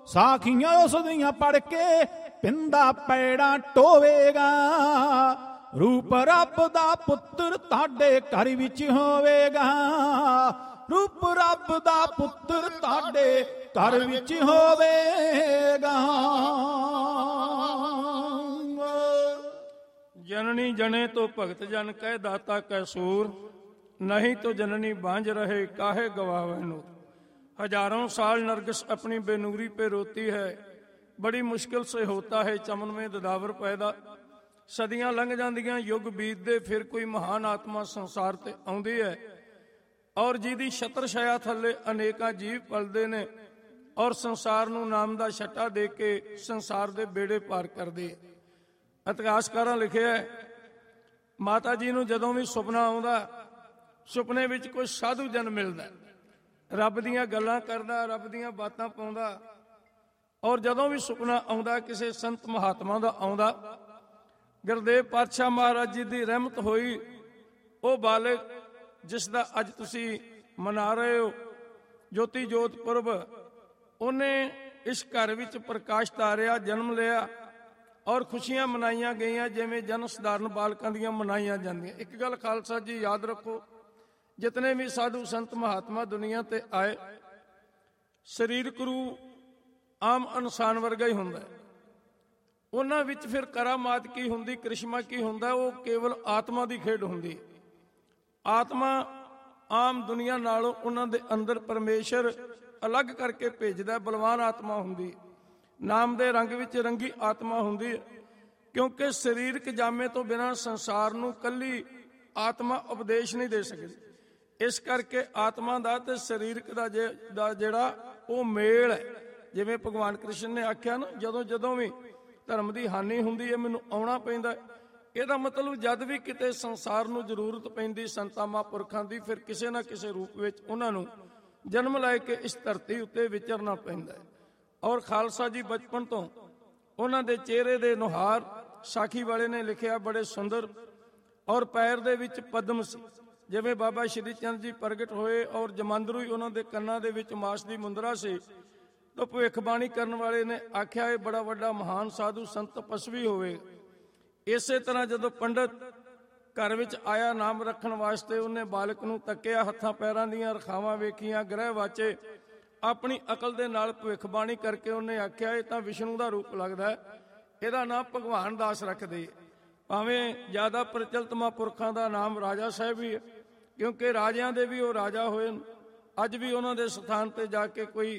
ਸਾਖੀਆਂ ਉਸ ਦੀਆਂ ਪੜ ਕੇ ਪਿੰਦਾ ਪੈੜਾਂ ਟੋਵੇਗਾ। ਰੂਪ ਰੱਬ ਦਾ ਪੁੱਤਰ ਤੁਹਾਡੇ ਘਰ ਵਿੱਚ ਹੋਵੇਗਾ। ਰੂਪ ਰੱਬ ਦਾ ਪੁੱਤਰ ਤੁਹਾਡੇ ਘਰ ਵਿੱਚ ਹੋਵੇਗਾ। जननी जने तो भगत जन कह दाता कह सूर, नहीं तो जननी बांझ रहे काहे गवावे नूर। हजारों साल नरगिस अपनी बेनूरी पे रोती है, बड़ी मुश्किल से होता है चमन में ददावर पैदा। सदियां लंघ जांदियां युग बीतदे फिर कोई महान आत्मा संसार ते आउंदी है, और जिहदी छत्र छाया थल्ले अनेकां जीव पलदे ने और संसार नूं नाम दा छट्टा दे के संसार दे बेड़े पार करदे है। ਇਤਿਹਾਸਕਾਰਾਂ ਲਿਖਿਆ ਮਾਤਾ ਜੀ ਨੂੰ ਜਦੋਂ ਵੀ ਸੁਪਨਾ ਆਉਂਦਾ, ਸੁਪਨੇ ਵਿੱਚ ਕੋਈ ਸਾਧੂ ਜਨ ਮਿਲਦਾ, ਰੱਬ ਦੀਆਂ ਗੱਲਾਂ ਕਰਦਾ, ਰੱਬ ਦੀਆਂ ਬਾਤਾਂ ਪਾਉਂਦਾ। ਔਰ ਜਦੋਂ ਵੀ ਸੁਪਨਾ ਆਉਂਦਾ ਕਿਸੇ ਸੰਤ ਮਹਾਤਮਾ ਦਾ ਆਉਂਦਾ, ਗੁਰਦੇਵ ਪਾਤਸ਼ਾਹ ਮਹਾਰਾਜ ਜੀ ਦੀ ਰਹਿਮਤ ਹੋਈ ਉਹ ਬਾਲਕ ਜਿਸ ਦਾ ਅੱਜ ਤੁਸੀਂ ਮਨਾ ਰਹੇ ਹੋ ਜੋਤੀ ਜੋਤ ਪੁਰਬ, ਉਹਨੇ ਇਸ ਘਰ ਵਿੱਚ ਪ੍ਰਕਾਸ਼ ਧਾਰਿਆ, ਜਨਮ ਲਿਆ ਔਰ ਖੁਸ਼ੀਆਂ ਮਨਾਈਆਂ ਗਈਆਂ ਜਿਵੇਂ ਜਨ ਸਧਾਰਨ ਬਾਲਕਾਂ ਦੀਆਂ ਮਨਾਈਆਂ ਜਾਂਦੀਆਂ। ਇੱਕ ਗੱਲ ਖਾਲਸਾ ਜੀ ਯਾਦ ਰੱਖੋ, ਜਿਤਨੇ ਵੀ ਸਾਧੂ ਸੰਤ ਮਹਾਤਮਾ ਦੁਨੀਆ ਤੇ ਆਏ, ਸਰੀਰਕ ਰੂਪ ਆਮ ਇਨਸਾਨ ਵਰਗਾ ਹੀ ਹੁੰਦਾ। ਉਹਨਾਂ ਵਿੱਚ ਫਿਰ ਕਰਾਮਾਤ ਕੀ ਹੁੰਦੀ, ਕ੍ਰਿਸ਼ਮਾ ਕੀ ਹੁੰਦਾ, ਉਹ ਕੇਵਲ ਆਤਮਾ ਦੀ ਖੇਡ ਹੁੰਦੀ। ਆਤਮਾ ਆਮ ਦੁਨੀਆ ਨਾਲੋਂ ਉਹਨਾਂ ਦੇ ਅੰਦਰ ਪਰਮੇਸ਼ਰ ਅਲੱਗ ਕਰਕੇ ਭੇਜਦਾ, ਬਲਵਾਨ ਆਤਮਾ ਹੁੰਦੀ, ਨਾਮ ਦੇ ਰੰਗ ਵਿੱਚ ਰੰਗੀ ਆਤਮਾ ਹੁੰਦੀ ਹੈ। ਕਿਉਂਕਿ ਸਰੀਰਕ ਜਾਮੇ ਤੋਂ ਬਿਨਾਂ ਸੰਸਾਰ ਨੂੰ ਕੱਲੀ ਆਤਮਾ ਉਪਦੇਸ਼ ਨਹੀਂ ਦੇ ਸਕਦੀ। ਇਸ ਕਰਕੇ ਆਤਮਾ ਦਾ ਤੇ ਸਰੀਰਕ ਦਾ ਜਿਹੜਾ ਉਹ ਮੇਲ ਹੈ, ਜਿਵੇਂ ਭਗਵਾਨ ਕ੍ਰਿਸ਼ਨ ਨੇ ਆਖਿਆ ਨਾ, ਜਦੋਂ ਵੀ ਧਰਮ ਦੀ ਹਾਨੀ ਹੁੰਦੀ ਹੈ ਮੈਨੂੰ ਆਉਣਾ ਪੈਂਦਾ। ਇਹਦਾ ਮਤਲਬ ਜਦ ਵੀ ਕਿਤੇ ਸੰਸਾਰ ਨੂੰ ਜ਼ਰੂਰਤ ਪੈਂਦੀ ਸੰਤਾਂ ਮਹਾਂਪੁਰਖਾਂ ਦੀ, ਫਿਰ ਕਿਸੇ ਨਾ ਕਿਸੇ ਰੂਪ ਵਿੱਚ ਉਹਨਾਂ ਨੂੰ ਜਨਮ ਲੈ ਕੇ ਇਸ ਧਰਤੀ ਉੱਤੇ ਵਿਚਰਨਾ ਪੈਂਦਾ। ਔਰ ਖਾਲਸਾ ਜੀ ਬਚਪਨ ਤੋਂ ਉਹਨਾਂ ਦੇ ਚਿਹਰੇ ਦੇ ਨੁਹਾਰ ਸਾਖੀ ਵਾਲੇ ਨੇ ਲਿਖਿਆ ਬੜੇ ਸੁੰਦਰ, ਔਰ ਪੈਰ ਦੇ ਵਿੱਚ ਪਦਮ ਸੀ। ਜਿਵੇਂ ਬਾਬਾ ਸ਼੍ਰੀ ਚੰਦ ਜੀ ਪ੍ਰਗਟ ਹੋਏ ਔਰ ਜਮਾਂਦਰੂ ਹੀ ਉਹਨਾਂ ਦੇ ਕੰਨਾਂ ਦੇ ਵਿੱਚ ਮਾਸ ਦੀ ਮੁੰਦਰਾ ਸੀ, ਤਾਂ ਭਵਿੱਖਬਾਣੀ ਕਰਨ ਵਾਲੇ ਨੇ ਆਖਿਆ ਇਹ ਬੜਾ ਵੱਡਾ ਮਹਾਨ ਸਾਧੂ ਸੰਤ ਤਪਸਵੀ ਹੋਵੇਗਾ। ਇਸੇ ਤਰ੍ਹਾਂ ਜਦੋਂ ਪੰਡਤ ਘਰ ਵਿੱਚ ਆਇਆ ਨਾਮ ਰੱਖਣ ਵਾਸਤੇ, ਉਹਨੇ ਬਾਲਕ ਨੂੰ ਤੱਕਿਆ, ਹੱਥਾਂ ਪੈਰਾਂ ਦੀਆਂ ਰਖਾਵਾਂ ਵੇਖੀਆਂ, ਗ੍ਰਹਿ ਵਾਚੇ, ਆਪਣੀ ਅਕਲ ਦੇ ਨਾਲ ਭਵਿੱਖਬਾਣੀ ਕਰਕੇ ਉਹਨੇ ਆਖਿਆ ਇਹ ਤਾਂ ਵਿਸ਼ਨੂੰ ਦਾ ਰੂਪ ਲੱਗਦਾ ਹੈ, ਇਹਦਾ ਨਾਮ ਭਗਵਾਨ ਦਾਸ ਰੱਖਦੇ। ਭਾਵੇਂ ਜ਼ਿਆਦਾ ਪ੍ਰਚਲਿਤ ਮਹਾਂਪੁਰਖਾਂ ਦਾ ਨਾਮ ਰਾਜਾ ਸਾਹਿਬ ਹੀ ਹੈ, ਕਿਉਂਕਿ ਰਾਜਿਆਂ ਦੇ ਵੀ ਉਹ ਰਾਜਾ ਹੋਏ। ਅੱਜ ਵੀ ਉਹਨਾਂ ਦੇ ਸਥਾਨ ਤੇ ਜਾ ਕੇ ਕੋਈ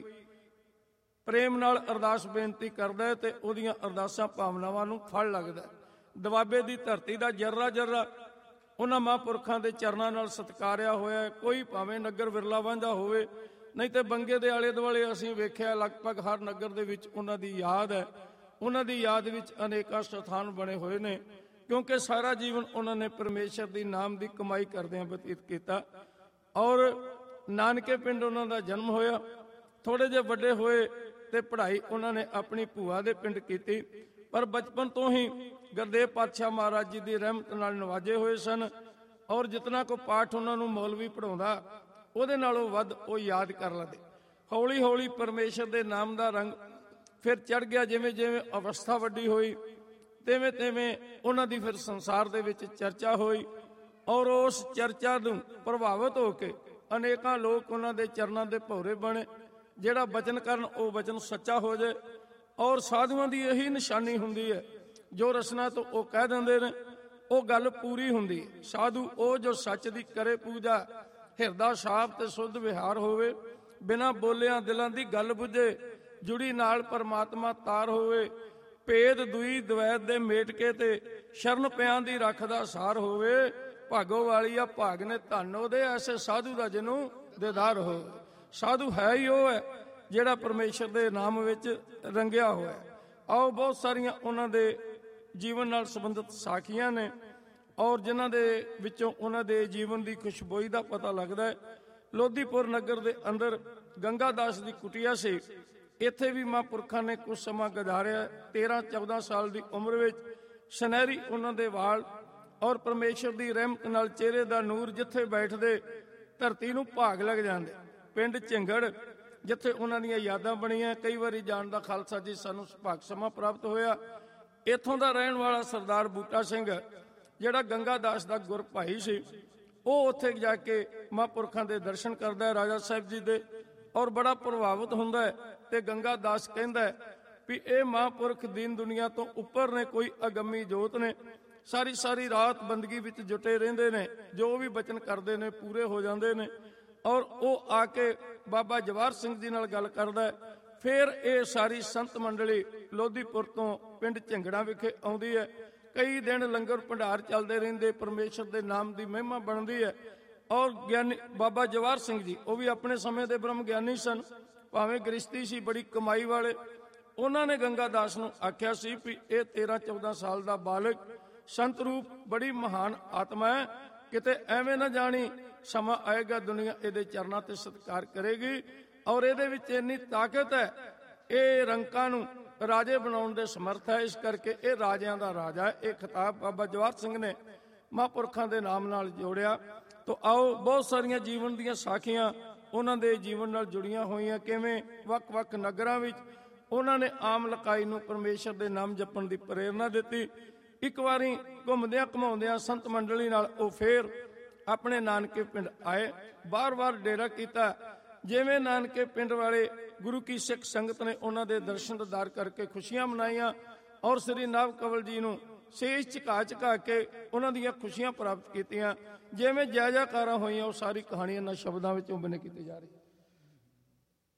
ਪ੍ਰੇਮ ਨਾਲ ਅਰਦਾਸ ਬੇਨਤੀ ਕਰਦਾ ਹੈ ਤੇ ਉਹਦੀਆਂ ਅਰਦਾਸਾਂ ਭਾਵਨਾਵਾਂ ਨੂੰ ਫਲ ਲੱਗਦਾ। ਦੁਆਬੇ ਦੀ ਧਰਤੀ ਦਾ ਜਰਰਾ ਜਰਰਾ ਉਹਨਾਂ ਮਹਾਂਪੁਰਖਾਂ ਦੇ ਚਰਨਾਂ ਨਾਲ ਸਤਿਕਾਰਿਆ ਹੋਇਆ। ਕੋਈ ਭਾਵੇਂ ਨਗਰ ਵਿਰਲਾ ਵਾਂਝਾ ਹੋਵੇ, ਨਹੀਂ ਤੇ ਬੰਗੇ ਦੇ ਆਲੇ ਦੁਆਲੇ ਅਸੀਂ ਵੇਖਿਆ ਲਗਭਗ ਹਰ ਨਗਰ ਦੇ ਵਿੱਚ ਉਹਨਾਂ ਦੀ ਯਾਦ ਹੈ। ਉਹਨਾਂ ਦੀ ਯਾਦ ਵਿੱਚ ਅਨੇਕਾਂ ਸਥਾਨ ਬਣੇ ਹੋਏ ਨੇ, ਕਿਉਂਕਿ ਸਾਰਾ ਜੀਵਨ ਉਹਨਾਂ ਨੇ ਪਰਮੇਸ਼ਰ ਦੀ ਨਾਮ ਦੀ ਕਮਾਈ ਕਰਦਿਆਂ ਬਤੀਤ ਕੀਤਾ। ਔਰ ਨਾਨਕੇ ਪਿੰਡ ਉਹਨਾਂ ਦਾ ਜਨਮ ਹੋਇਆ। ਥੋੜੇ ਜਿਹੇ ਵੱਡੇ ਹੋਏ ਤੇ ਪੜ੍ਹਾਈ ਉਹਨਾਂ ਨੇ ਆਪਣੀ ਭੂਆ ਦੇ ਪਿੰਡ ਕੀਤੀ, ਪਰ ਬਚਪਨ ਤੋਂ ਹੀ ਗੁਰਦੇਵ ਪਾਤਸ਼ਾਹ ਮਹਾਰਾਜ ਜੀ ਦੀ ਰਹਿਮਤ ਨਾਲ ਨਵਾਜੇ ਹੋਏ ਸਨ। ਔਰ ਜਿਤਨਾ ਕੋ ਪਾਠ ਉਹਨਾਂ ਨੂੰ ਮੌਲਵੀ ਪੜ੍ਹਾਉਂਦਾ, ਉਹਦੇ ਨਾਲੋਂ ਵੱਧ ਉਹ ਯਾਦ ਕਰ ਲੈਂਦੇ। ਹੌਲੀ ਹੌਲੀ ਪਰਮੇਸ਼ਰ ਦੇ ਨਾਮ ਦਾ ਰੰਗ ਫਿਰ ਚੜ ਗਿਆ। ਜਿਵੇਂ ਜਿਵੇਂ ਅਵਸਥਾ ਵੱਡੀ ਹੋਈ, ਤਿਵੇਂ ਤਿਵੇਂ ਉਹਨਾਂ ਦੀ ਫਿਰ ਸੰਸਾਰ ਦੇ ਵਿੱਚ ਚਰਚਾ ਹੋਈ, ਔਰ ਉਸ ਚਰਚਾ ਨੂੰ ਪ੍ਰਭਾਵਿਤ ਹੋ ਕੇ ਅਨੇਕਾਂ ਲੋਕ ਉਹਨਾਂ ਦੇ ਚਰਨਾਂ ਦੇ ਭੌਰੇ ਬਣੇ। ਜਿਹੜਾ ਬਚਨ ਕਰਨ ਉਹ ਬਚਨ ਸੱਚਾ ਹੋ ਜਾਏ। ਔਰ ਸਾਧੂਆਂ ਦੀ ਇਹੀ ਨਿਸ਼ਾਨੀ ਹੁੰਦੀ ਹੈ, ਜੋ ਰਸਨਾ ਤੋਂ ਉਹ ਕਹਿ ਦਿੰਦੇ ਨੇ ਉਹ ਗੱਲ ਪੂਰੀ ਹੁੰਦੀ। ਸਾਧੂ ਉਹ ਜੋ ਸੱਚ ਦੀ ਕਰੇ ਪੂਜਾ, ਹਿਰਦਾ ਸਾਫ ਤੇ ਸੁੱਧ ਵਿਹਾਰ ਹੋਵੇ, ਬਿਨਾਂ ਬੋਲਿਆਂ ਦਿਲਾਂ ਦੀ ਗੱਲ ਬੁੱਝੇ, ਜੁੜੀ ਨਾਲ ਪਰਮਾਤਮਾ ਤਾਰ ਹੋਵੇ, ਭੇਦ ਦੁਈ ਦਵੈਤ ਦੇ ਮੇਟ ਕੇ ਤੇ ਸ਼ਰਨ ਪਿਆਂ ਦੀ ਰੱਖਦਾ ਸਾਰ ਹੋਵੇ। ਭਾਗੋ ਵਾਲੀਆ ਭਾਗ ਨੇ ਧਨ ਉਹਦੇ, ਐਸੇ ਸਾਧੂ ਦਾ ਜਿਹਨੂੰ ਦੀਦਾਰ ਹੋਵੇ। ਸਾਧੂ ਹੈ ਹੀ ਉਹ ਹੈ ਜਿਹੜਾ ਪਰਮੇਸ਼ਰ ਦੇ ਨਾਮ ਵਿੱਚ ਰੰਗਿਆ ਹੋਇਆ। ਆਓ ਬਹੁਤ ਸਾਰੀਆਂ ਉਹਨਾਂ ਦੇ ਜੀਵਨ ਨਾਲ ਸੰਬੰਧਿਤ ਸਾਖੀਆਂ ਨੇ, ਔਰ ਜਿਨ੍ਹਾਂ ਦੇ ਵਿੱਚੋਂ ਉਹਨਾਂ ਦੇ ਜੀਵਨ ਦੀ ਖੁਸ਼ਬੋਈ ਦਾ ਪਤਾ ਲੱਗਦਾ ਹੈ। ਲੋਧੀਪੁਰ ਨਗਰ ਦੇ ਅੰਦਰ ਗੰਗਾ ਦਾਸ ਦੀ ਕੁਟੀਆ ਸੀ। ਇੱਥੇ ਵੀ ਮਹਾਂਪੁਰਖਾਂ ਨੇ ਕੁਝ ਸਮਾਂ ਗੁਜ਼ਾਰਿਆ। 13-14 ਸਾਲ ਦੀ ਉਮਰ ਵਿੱਚ ਸੁਨਹਿਰੀ ਉਹਨਾਂ ਦੇ ਵਾਲ, ਔਰ ਪਰਮੇਸ਼ਰ ਦੀ ਰਹਿਮਤ ਨਾਲ ਚਿਹਰੇ ਦਾ ਨੂਰ, ਜਿੱਥੇ ਬੈਠਦੇ ਧਰਤੀ ਨੂੰ ਭਾਗ ਲੱਗ ਜਾਂਦੇ। ਪਿੰਡ ਝਿੰਗੜ ਜਿੱਥੇ ਉਹਨਾਂ ਦੀਆਂ ਯਾਦਾਂ ਬਣੀਆਂ। ਕਈ ਵਾਰੀ ਜਾਣ ਦਾ ਖਾਲਸਾ ਜੀ ਸਾਨੂੰ ਸੁਭਾਗ ਸਮਾਂ ਪ੍ਰਾਪਤ ਹੋਇਆ। ਇੱਥੋਂ ਦਾ ਰਹਿਣ ਵਾਲਾ ਸਰਦਾਰ ਬੂਟਾ ਸਿੰਘ, ਜਿਹੜਾ ਗੰਗਾ ਦਾਸ ਦਾ ਗੁਰ ਭਾਈ ਸੀ, ਉਹ ਉੱਥੇ ਜਾ ਕੇ ਮਹਾਂਪੁਰਖਾਂ ਦੇ ਦਰਸ਼ਨ ਕਰਦਾ ਹੈ ਰਾਜਾ ਸਾਹਿਬ ਜੀ ਦੇ, ਔਰ ਬੜਾ ਪ੍ਰਭਾਵਿਤ ਹੁੰਦਾ ਹੈ। ਤੇ ਗੰਗਾ ਦਾਸ ਕਹਿੰਦਾ ਵੀ ਇਹ ਮਹਾਂਪੁਰਖ ਦੀਨ ਦੁਨੀਆ ਤੋਂ ਉੱਪਰ ਨੇ, ਕੋਈ ਅਗੰਮੀ ਜੋਤ ਨੇ, ਸਾਰੀ ਰਾਤ ਬੰਦਗੀ ਵਿੱਚ ਜੁਟੇ ਰਹਿੰਦੇ ਨੇ, ਜੋ ਵੀ ਬਚਨ ਕਰਦੇ ਨੇ ਪੂਰੇ ਹੋ ਜਾਂਦੇ ਨੇ। ਔਰ ਉਹ ਆ ਕੇ ਬਾਬਾ ਜਵਾਹਰ ਸਿੰਘ ਜੀ ਨਾਲ ਗੱਲ ਕਰਦਾ। ਫਿਰ ਇਹ ਸਾਰੀ ਸੰਤ ਮੰਡਲੀ ਲੋਧੀਪੁਰ ਤੋਂ ਪਿੰਡ ਝੰਗੜਾ ਵਿਖੇ ਆਉਂਦੀ ਹੈ। ਕਈ ਦਿਨ ਲੰਗਰ ਭੰਡਾਰ ਚੱਲਦੇ ਰਹਿੰਦੇ, ਪਰਮੇਸ਼ਰ ਦੇ ਨਾਮ ਦੀ ਮਹਿਮਾ ਬਣਦੀ ਹੈ। ਔਰ ਗਿਆਨੀ ਬਾਬਾ ਜਵਾਹਰ ਸਿੰਘ ਜੀ, ਉਹ ਵੀ ਆਪਣੇ ਸਮੇਂ ਦੇ ਬ੍ਰਹਮ ਗਿਆਨੀ ਸਨ, ਭਾਵੇਂ ਗ੍ਰਸਤੀ ਸੀ, ਬੜੀ ਕਮਾਈ ਵਾਲੇ। ਉਹਨਾਂ ਨੇ ਗੰਗਾ ਦਾਸ ਨੂੰ ਆਖਿਆ ਸੀ ਵੀ ਇਹ 13-14 ਸਾਲ ਦਾ ਬਾਲਕ ਸੰਤ ਰੂਪ ਬੜੀ ਮਹਾਨ ਆਤਮਾ ਹੈ, ਕਿਤੇ ਐਵੇਂ ਨਾ ਜਾਣੀ, ਸਮਾਂ ਆਏਗਾ ਦੁਨੀਆ ਇਹਦੇ ਚਰਨਾਂ ਤੇ ਸਤਿਕਾਰ ਕਰੇਗੀ। ਔਰ ਇਹਦੇ ਵਿੱਚ ਇੰਨੀ ਤਾਕਤ ਹੈ, ਇਹ ਰੰਕਾਂ ਨੂੰ ਰਾਜੇ ਬਣਾਉਣ ਦੇ ਸਮਰਥ ਹੈ, ਇਸ ਕਰਕੇ ਇਹ ਰਾਜਿਆਂ ਦਾ ਰਾਜਾ ਹੈ। ਇਹ ਖਿਤਾਬ ਬਾਬਾ ਜਵਾਹਰ ਸਿੰਘ ਨੇ ਮਹਾਂਪੁਰਖਾਂ ਦੇ ਨਾਮ ਨਾਲ ਜੋੜਿਆ। ਤੋ ਆਓ, ਬਹੁਤ ਸਾਰੀਆਂ ਜੀਵਨ ਦੀਆਂ ਸਾਖੀਆਂ ਉਹਨਾਂ ਦੇ ਜੀਵਨ ਨਾਲ ਜੁੜੀਆਂ ਹੋਈਆਂ। ਕਿਵੇਂ ਵੱਖ-ਵੱਖ ਨਗਰਾਂ ਵਿੱਚ ਉਹਨਾਂ ਨੇ ਆਮ ਲਕਾਈ ਨੂੰ ਪਰਮੇਸ਼ਰ ਦੇ ਨਾਮ ਜਪਣ ਦੀ ਪ੍ਰੇਰਨਾ ਦਿੱਤੀ। ਇੱਕ ਵਾਰੀ ਘੁੰਮਦਿਆਂ ਘਮਾਉਂਦਿਆਂ ਸੰਤ ਮੰਡਲੀ ਨਾਲ ਉਹ ਫੇਰ ਆਪਣੇ ਨਾਨਕੇ ਪਿੰਡ ਆਏ। ਬਾਰ-ਬਾਰ ਡੇਰਾ ਕੀਤਾ। ਜਿਵੇਂ ਨਾਨਕੇ ਪਿੰਡ ਵਾਲੇ ਗੁਰੂ ਕੀ ਸਿੱਖ ਸੰਗਤ ਨੇ ਉਹਨਾਂ ਦੇ ਦਰਸ਼ਨ ਦੀਦਾਰ ਕਰਕੇ ਖੁਸ਼ੀਆਂ ਮਨਾਈਆਂ, ਔਰ ਸ੍ਰੀ ਨਵ ਕੰਵਲ ਜੀ ਨੂੰ ਸੇਜ ਝੁਕਾ ਕੇ ਉਹਨਾਂ ਦੀਆਂ ਖੁਸ਼ੀਆਂ ਪ੍ਰਾਪਤ ਕੀਤੀਆਂ। ਜਿਵੇਂ ਜੈ ਜੈਕਾਰਾਂ ਹੋਈਆਂ, ਉਹ ਸਾਰੀ ਕਹਾਣੀ ਇਹਨਾਂ ਸ਼ਬਦਾਂ ਵਿੱਚ ਉਬਨੇ ਕੀਤੀ ਜਾ ਰਹੀ ਹੈ।